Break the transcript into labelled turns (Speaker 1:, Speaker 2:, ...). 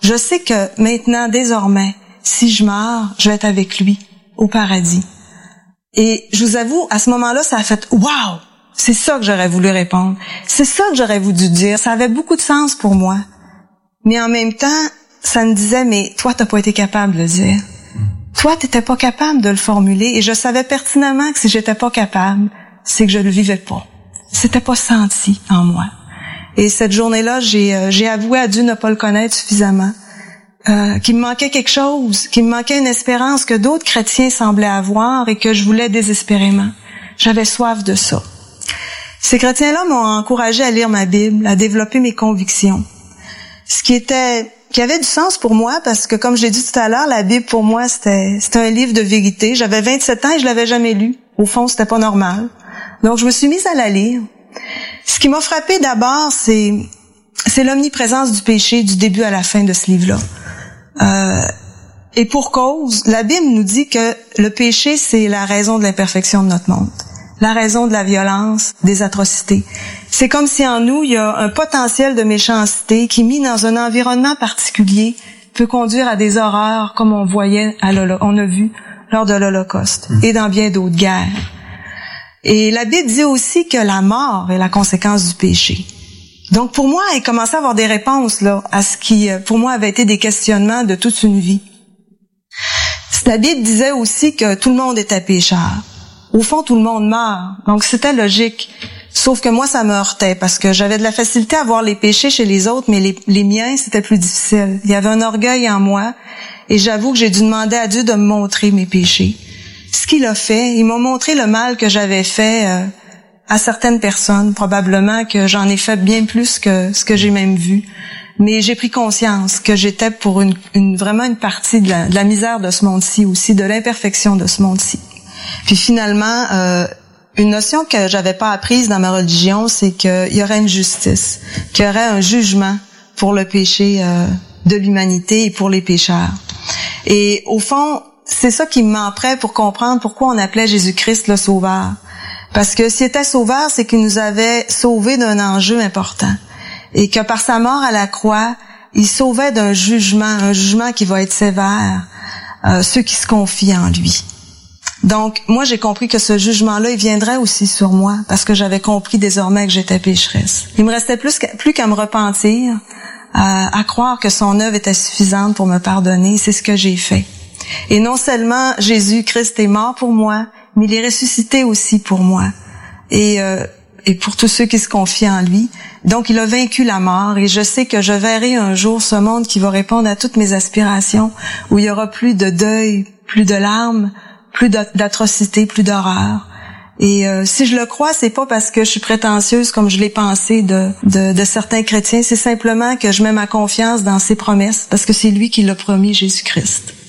Speaker 1: je sais que maintenant, désormais, si je meurs, je vais être avec lui au paradis. Et je vous avoue, à ce moment-là, ça a fait « Wow! » C'est ça que j'aurais voulu répondre. C'est ça que j'aurais voulu dire. Ça avait beaucoup de sens pour moi. Mais en même temps, ça me disait « Mais toi, t'as pas été capable de le dire. Toi, t'étais pas capable de le formuler. » Et je savais pertinemment que si j'étais pas capable, c'est que je le vivais pas. C'était pas senti en moi. Et cette journée-là, j'ai avoué à Dieu ne pas le connaître suffisamment. Qu'il me manquait quelque chose, qu'il me manquait une espérance que d'autres chrétiens semblaient avoir et que je voulais désespérément. J'avais soif de ça. Ces chrétiens-là m'ont encouragé à lire ma Bible, à développer mes convictions. Ce qui avait du sens pour moi parce que, comme je l'ai dit tout à l'heure, la Bible pour moi c'était un livre de vérité. J'avais 27 ans et je l'avais jamais lu. Au fond, c'était pas normal. Donc je me suis mise à la lire. Ce qui m'a frappée d'abord, c'est l'omniprésence du péché du début à la fin de ce livre-là. Et pour cause, la Bible nous dit que le péché, c'est la raison de l'imperfection de notre monde, la raison de la violence, des atrocités. C'est comme si en nous, il y a un potentiel de méchanceté qui, mis dans un environnement particulier, peut conduire à des horreurs comme on a vu lors de l'Holocauste et dans bien d'autres guerres. Et la Bible dit aussi que la mort est la conséquence du péché. Donc pour moi, il commençait à avoir des réponses là à ce qui, pour moi, avait été des questionnements de toute une vie. La Bible disait aussi que tout le monde était pécheur. Au fond, tout le monde meurt. Donc c'était logique. Sauf que moi, ça me heurtait parce que j'avais de la facilité à voir les péchés chez les autres, mais les miens, c'était plus difficile. Il y avait un orgueil en moi et j'avoue que j'ai dû demander à Dieu de me montrer mes péchés. Ce qu'il a fait, il m'a montré le mal que j'avais fait à certaines personnes, probablement que j'en ai fait bien plus que ce que j'ai même vu. Mais j'ai pris conscience que j'étais pour vraiment une partie de la misère de ce monde-ci aussi, de l'imperfection de ce monde-ci. Puis finalement, une notion que j'avais pas apprise dans ma religion, c'est qu'il y aurait une justice, qu'il y aurait un jugement pour le péché de l'humanité et pour les pécheurs. Et au fond, c'est ça qui me manquerait pour comprendre pourquoi on appelait Jésus-Christ le Sauveur. Parce que s'il était sauveur, c'est qu'il nous avait sauvés d'un enjeu important. Et que par sa mort à la croix, il sauvait d'un jugement, un jugement qui va être sévère, ceux qui se confient en lui. Donc, moi, j'ai compris que ce jugement-là, il viendrait aussi sur moi, parce que j'avais compris désormais que j'étais pécheresse. Il me restait plus qu'à me repentir, à croire que son œuvre était suffisante pour me pardonner. C'est ce que j'ai fait. Et non seulement Jésus-Christ est mort pour moi, mais il est ressuscité aussi pour moi et pour tous ceux qui se confient en lui. Donc il a vaincu la mort et je sais que je verrai un jour ce monde qui va répondre à toutes mes aspirations, où il y aura plus de deuil, plus de larmes, plus d'atrocités, plus d'horreur. Et si je le crois, c'est pas parce que je suis prétentieuse comme je l'ai pensé de certains chrétiens, c'est simplement que je mets ma confiance dans ses promesses parce que c'est lui qui l'a promis, Jésus-Christ.